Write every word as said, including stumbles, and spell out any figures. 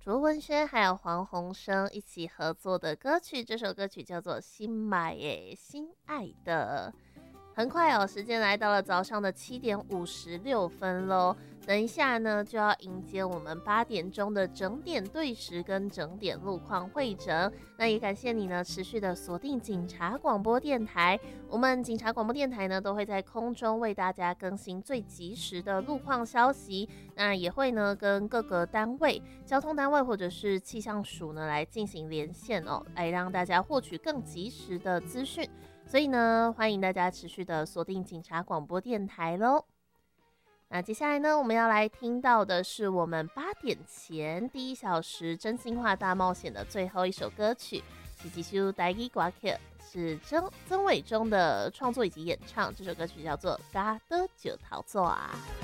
卓文萱还有黄鸿升一起合作的歌曲，这首歌曲叫做《心买耶心爱的》。很快哦，时间来到了早上的七点五十六分喽。等一下呢，就要迎接我们八点钟的整点对时跟整点路况会诊。那也感谢你呢，持续的锁定警察广播电台。我们警察广播电台呢，都会在空中为大家更新最及时的路况消息。那也会呢，跟各个单位、交通单位或者是气象署呢来进行连线哦，来让大家获取更及时的资讯。所以呢，欢迎大家持续的锁定警察广播电台咯。那接下来呢，我们要来听到的是我们八点前第一小时真心话大冒险的最后一首歌曲，是这首台语歌曲，是曾曾伟忠的创作以及演唱。这首歌曲叫做《嘎的九桃座》啊。